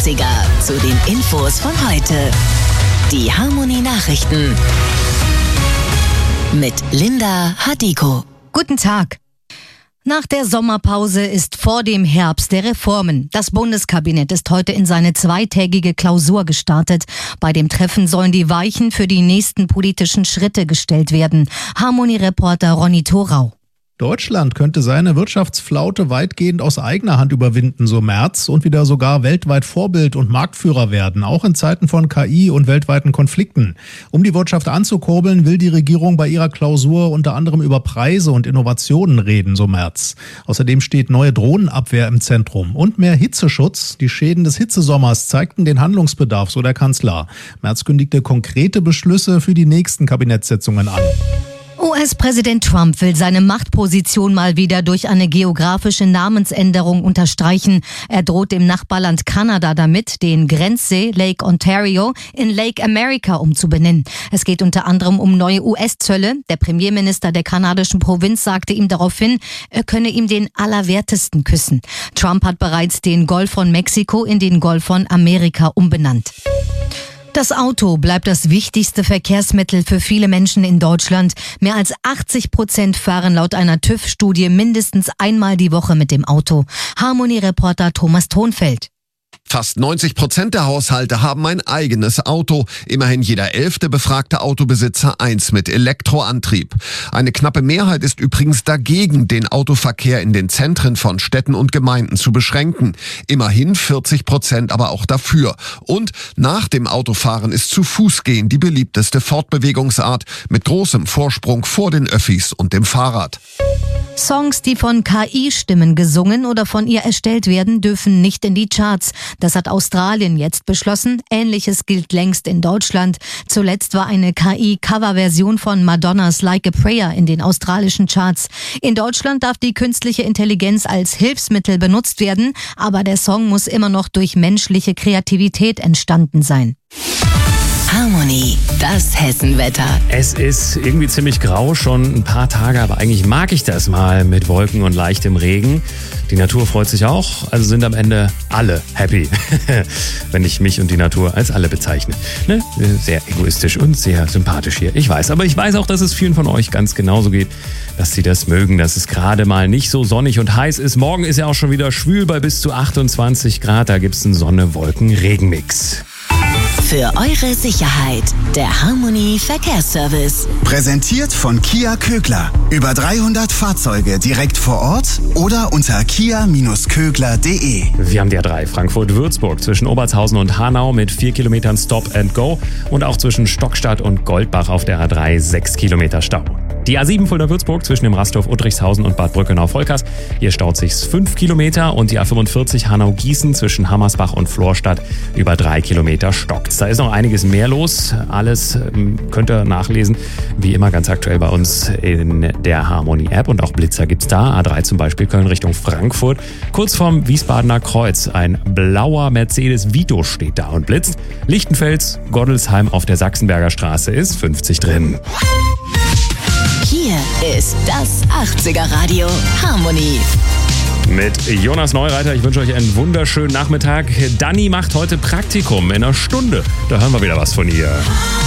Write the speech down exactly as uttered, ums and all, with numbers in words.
achtziger zu den Infos von heute. Die Harmony Nachrichten mit Linda Hadiko. Guten Tag. Nach der Sommerpause ist vor dem Herbst der Reformen. Das Bundeskabinett ist heute in seine zweitägige Klausur gestartet. Bei dem Treffen sollen die Weichen für die nächsten politischen Schritte gestellt werden. Harmony-Reporter Ronny Thorau. Deutschland könnte seine Wirtschaftsflaute weitgehend aus eigener Hand überwinden, so Merz, und wieder sogar weltweit Vorbild und Marktführer werden, auch in Zeiten von K I und weltweiten Konflikten. Um die Wirtschaft anzukurbeln, will die Regierung bei ihrer Klausur unter anderem über Preise und Innovationen reden, so Merz. Außerdem steht neue Drohnenabwehr im Zentrum und mehr Hitzeschutz. Die Schäden des Hitzesommers zeigten den Handlungsbedarf, so der Kanzler. Merz kündigte konkrete Beschlüsse für die nächsten Kabinettssitzungen an. U S-Präsident Trump will seine Machtposition mal wieder durch eine geografische Namensänderung unterstreichen. Er droht dem Nachbarland Kanada damit, den Grenzsee Lake Ontario in Lake America umzubenennen. Es geht unter anderem um neue U S-Zölle. Der Premierminister der kanadischen Provinz sagte ihm daraufhin, er könne ihm den Allerwertesten küssen. Trump hat bereits den Golf von Mexiko in den Golf von Amerika umbenannt. Das Auto bleibt das wichtigste Verkehrsmittel für viele Menschen in Deutschland. Mehr als achtzig Prozent fahren laut einer TÜV-Studie mindestens einmal die Woche mit dem Auto. Harmony-Reporter Thomas Thonfeld. Fast neunzig Prozent der Haushalte haben ein eigenes Auto. Immerhin jeder elfte befragte Autobesitzer eins mit Elektroantrieb. Eine knappe Mehrheit ist übrigens dagegen, den Autoverkehr in den Zentren von Städten und Gemeinden zu beschränken. Immerhin vierzig Prozent aber auch dafür. Und nach dem Autofahren ist zu Fuß gehen die beliebteste Fortbewegungsart mit großem Vorsprung vor den Öffis und dem Fahrrad. Songs, die von K I-Stimmen gesungen oder von ihr erstellt werden, dürfen nicht in die Charts. Das hat Australien jetzt beschlossen. Ähnliches gilt längst in Deutschland. Zuletzt war eine K I-Coverversion von Madonnas Like a Prayer in den australischen Charts. In Deutschland darf die künstliche Intelligenz als Hilfsmittel benutzt werden, aber der Song muss immer noch durch menschliche Kreativität entstanden sein. Harmony, das Hessenwetter. Es ist irgendwie ziemlich grau, schon ein paar Tage, aber eigentlich mag ich das mal mit Wolken und leichtem Regen. Die Natur freut sich auch, also sind am Ende alle happy, wenn ich mich und die Natur als alle bezeichne. Ne? Sehr egoistisch und sehr sympathisch hier, ich weiß. Aber ich weiß auch, dass es vielen von euch ganz genauso geht, dass sie das mögen, dass es gerade mal nicht so sonnig und heiß ist. Morgen ist ja auch schon wieder schwül bei bis zu achtundzwanzig Grad, da gibt's einen Sonne-Wolken-Regen-Mix. Für eure Sicherheit, der Harmony Verkehrsservice. Präsentiert von Kia Kögler. Über dreihundert Fahrzeuge direkt vor Ort oder unter kia Kögler punkt de. Wir haben die A drei Frankfurt-Würzburg zwischen Obertshausen und Hanau mit vier Kilometern Stop and Go und auch zwischen Stockstadt und Goldbach auf der A drei sechs Kilometer Stau. Die A sieben Fulda-Würzburg zwischen dem Rasthof Uttrichshausen und Bad Brückenau-Volkers. Hier staut sich's fünf Kilometer und die A fünfundvierzig Hanau-Gießen zwischen Hammersbach und Florstadt über drei Kilometer stockt's. Da ist noch einiges mehr los. Alles ähm, könnt ihr nachlesen, wie immer ganz aktuell bei uns in der Harmony-App und auch Blitzer gibt's da. A drei zum Beispiel Köln Richtung Frankfurt. Kurz vorm Wiesbadener Kreuz. Ein blauer Mercedes Vito steht da und blitzt. Lichtenfels, Gottelsheim auf der Sachsenberger Straße ist fünfzig drin. Hier ist das achtziger Radio Harmony. Mit Jonas Neureiter, ich wünsche euch einen wunderschönen Nachmittag. Dani macht heute Praktikum in einer Stunde. Da hören wir wieder was von ihr.